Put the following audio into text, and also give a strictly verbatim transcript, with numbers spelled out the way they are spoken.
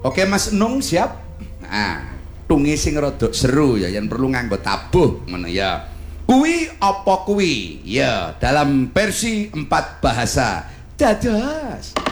Oke Mas Nung siap? Nah, tungi sing rada seru ya yang perlu nganggo tabuh ngono ya. Kuwi apa kuwi? Ya, dalam versi empat bahasa. Dados.